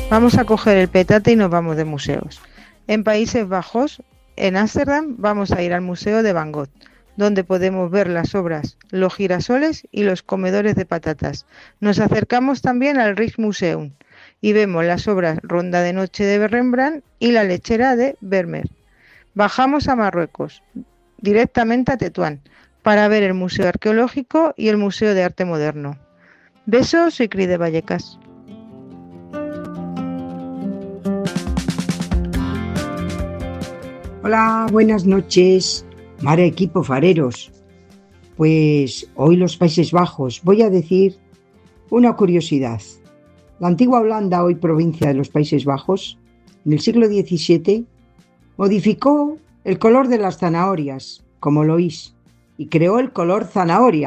Vamos a coger el petate y nos vamos de museos. En Países Bajos, en Ámsterdam, vamos a ir al Museo de Van Gogh, donde podemos ver las obras Los girasoles y Los comedores de patatas. Nos acercamos también al Rijksmuseum y vemos las obras Ronda de Noche de Rembrandt y La lechera de Vermeer. Bajamos a Marruecos, directamente a Tetuán, para ver el Museo Arqueológico y el Museo de Arte Moderno. Besos, soy Cris de Vallecas. Hola, buenas noches, Mare equipo fareros. Pues hoy los Países Bajos. Voy a decir una curiosidad. La antigua Holanda, hoy provincia de los Países Bajos, en el siglo XVII, modificó el color de las zanahorias, como lo oís, y creó el color zanahoria.